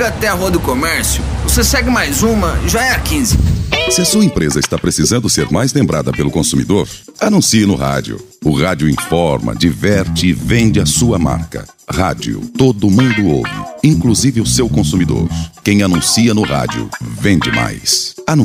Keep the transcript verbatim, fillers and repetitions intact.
até a Rua do Comércio, você segue mais uma, já é a quinze. Se a sua empresa está precisando ser mais lembrada pelo consumidor, anuncie no rádio. O rádio informa, diverte e vende a sua marca. Rádio, todo mundo ouve, inclusive o seu consumidor. Quem anuncia no rádio, vende mais. Anuncie.